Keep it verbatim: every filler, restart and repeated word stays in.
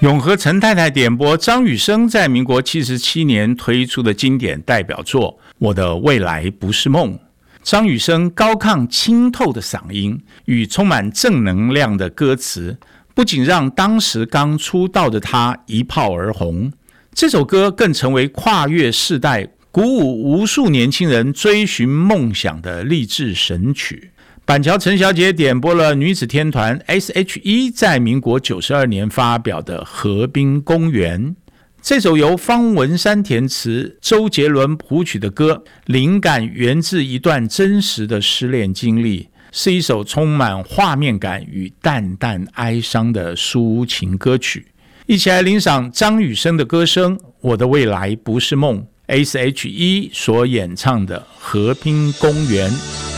永和陈太太点播张雨生在民国七十七年推出的经典代表作《我的未来不是梦》。张雨生高亢清透的嗓音与充满正能量的歌词，不仅让当时刚出道的他一炮而红，这首歌更成为跨越世代、鼓舞无数年轻人追寻梦想的励志神曲。板桥陈小姐点播了女子天团 S H E 在民国九十二年发表的《河滨公园》。这首由方文山填词、周杰伦谱曲的歌，灵感源自一段真实的失恋经历，是一首充满画面感与淡淡哀伤的抒情歌曲。一起来欣赏张雨生的歌声《我的未来不是梦》， S H E 所演唱的《河滨公园》。